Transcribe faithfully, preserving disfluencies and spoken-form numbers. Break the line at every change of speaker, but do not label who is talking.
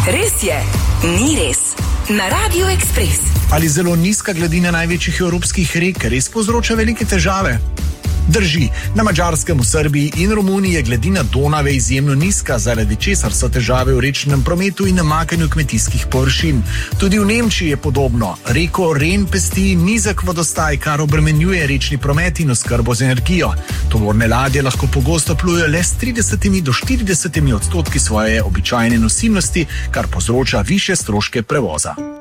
Res je, ni res. Na Radiu Ekspres.
Ali zelo nizka gladina največjih evropskih rek res povzroča velike težave? Drži, na Madžarskem, v Srbiji in Romuniji je gladina Donave izjemno nizka, zaradi česar so težave v rečnem prometu in namakanju kmetijskih površin. Tudi v Nemčiji je podobno. Reko Ren pesti nizek vodostaj, kar obremenjuje rečni promet in oskrbo z energijo. Tovorne ladje lahko pogosto plujejo le s tridesetimi do štiridesetimi odstotki svoje običajne nosilnosti, kar povzroča višje stroške prevoza.